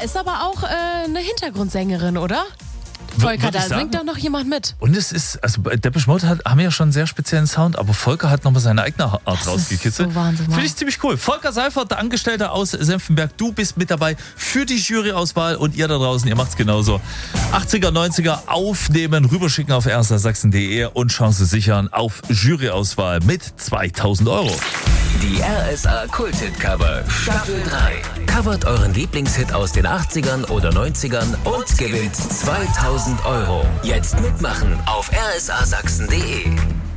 ist aber auch eine Hintergrundsängerin, oder? Volker, da singt doch noch jemand mit. Und es ist, also bei Depeche Mode haben ja schon einen sehr speziellen Sound, aber Volker hat nochmal seine eigene Art rausgekitzelt. So Wahnsinn, finde ich ziemlich cool. Volker Seifert, der Angestellte aus Senftenberg, du bist mit dabei für die Juryauswahl und ihr da draußen, ihr macht's genauso. 80er, 90er aufnehmen, rüberschicken auf rsa-sachsen.de und Chance sichern auf Juryauswahl mit 2000 Euro. Die RSA Kult-Hit-Cover Staffel 3. Covert euren Lieblingshit aus den 80ern oder 90ern und gewinnt 2000 Euro. Jetzt mitmachen auf rsa-sachsen.de.